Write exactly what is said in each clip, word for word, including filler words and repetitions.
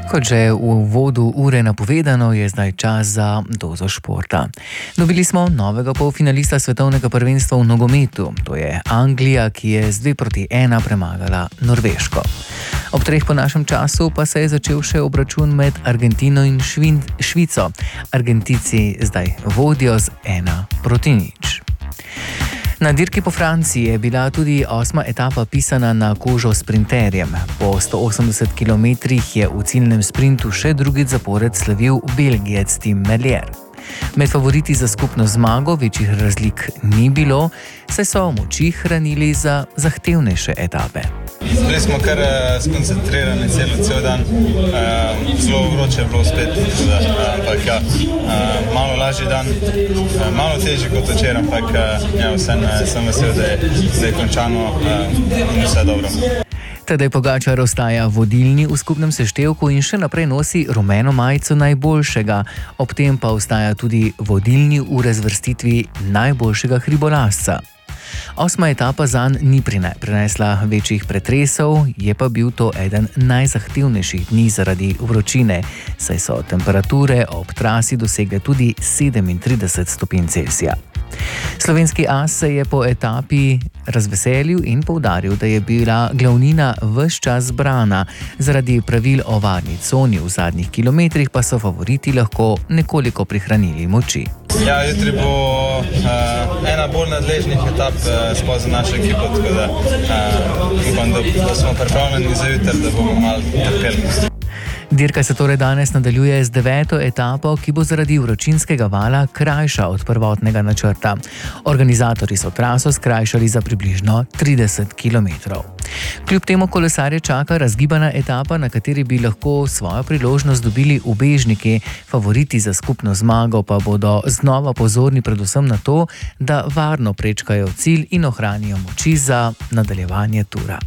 Kot že v uvodu ure napovedano, je zdaj čas za dozo športa. Dobili smo novega polfinalista svetovnega prvenstva v nogometu. To je Anglija, ki je z dve proti ena premagala Norveško. Ob treh po našem času pa se je začel še obračun med Argentino in Švin, Švico. Argentinci zdaj vodijo z ena proti nič. Na dirki po Franciji je bila tudi osma etapa pisana na kožo sprinterjem. Po sto osemdeset kilometrih je v ciljnem sprintu še drugič zapored slavil Belgijec Tim Merlier. Med favoriti za skupno zmago večjih razlik ni bilo, saj so moči hranili za zahtevnejše etape. Bili smo kar uh, skoncentrirani celo cel dan, uh, zelo vroče je bilo spet, uh, ampak ja, uh, malo lažji dan, uh, malo težji kot včeraj, ampak uh, ja, vsem uh, sem vesel, da je, da je končano uh, in vse dobro. Tadej Pogačar ostaja vodilni v skupnem seštevku in še naprej nosi rumeno majico najboljšega, ob tem pa ostaja tudi vodilni v razvrstitvi najboljšega hribolazca. Osma etapa zanj ni prinesla večjih pretresov, je pa bil to eden najzahtevnejših dni zaradi vročine, saj so temperature ob trasi dosegle tudi sedemintrideset stopinj Celzija. Slovenski as se je po etapi razveselil in poudaril, da je bila glavnina ves čas zbrana. Zaradi pravil o varni coni v zadnjih kilometrih pa so favoriti lahko nekoliko prihranili moči. Ja, jutri bo uh, ena bolj nadležnih etap uh, sploh za našo ekipo, tako da uh, upam, da, da smo pripravljeni za jutri, da bomo malo trpeli. Dirka se torej danes nadaljuje z deveto etapo, ki bo zaradi vročinskega vala krajša od prvotnega načrta. Organizatorji so traso skrajšali za približno trideset kilometrov. Kljub temu kolesarje čaka razgibana etapa, na kateri bi lahko svojo priložnost dobili ubežniki. Favoriti za skupno zmago pa bodo znova pozorni predvsem na to, da varno prečkajo cilj in ohranijo moči za nadaljevanje tura.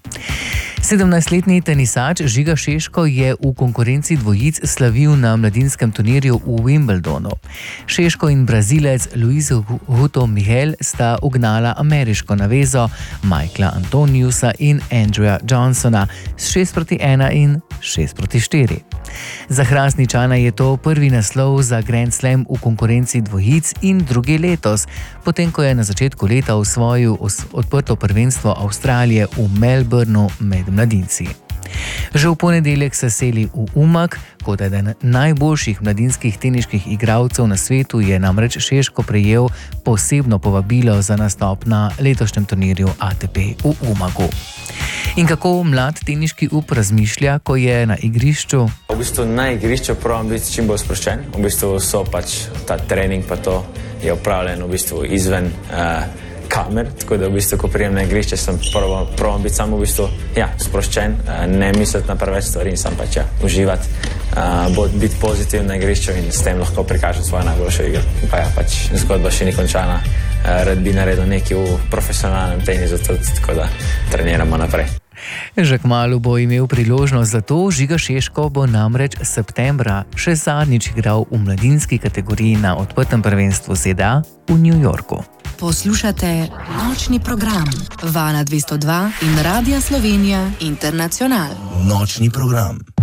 sedemnajstletni tenisač Žiga Šeško je v konkurenci dvojic slavil na mladinskem turnirju v Wimbledonu. Šeško in Brazilec Luis Huto Miguel sta ugnala ameriško navezo Michaela Antoniusa in Andrewa Johnsona s šest proti ena in šest proti štiri. Za Hrastničana je to prvi naslov za Grand Slam v konkurenci dvojic in drugi letos, potem ko je na začetku leta osvojil odprto prvenstvo Avstralije v Melbourneu med mladinci. Že v ponedeljek se seli v Umag, kot eden najboljših mladinskih teniških igralcev na svetu je namreč Šeško prejel posebno povabilo za nastop na letošnjem turnirju A T P v Umagu. In kako mlad teniški up razmišlja, ko je na igrišču? V bistvu na igrišču probam biti čim bolj sproščen. V bistvu so pač ta trening pa to je upravljen v bistvu izven uh, kamer, tako da v bistvu, ko prijem na igrišče, sem probam, probam biti samo v bistvu ja, sproščen, uh, ne misliti na preveč stvari in sam pač ja, uživati, uh, biti pozitivn na igrišču in s tem lahko prikažem svojo najboljšo igro. Pa ja, pač zgodba še ni končana, uh, rad bi naredil nekaj v profesionalnem tenisu, tako da treniramo naprej. Že kmalu bo imel priložnost za to, Žiga Šeško bo namreč septembra še zadnjič igral v mladinski kategoriji na odprtem prvenstvu Z D A v New Yorku. Poslušate nočni program Vala dvesto dva in Radia Slovenija Internacional. Nočni program.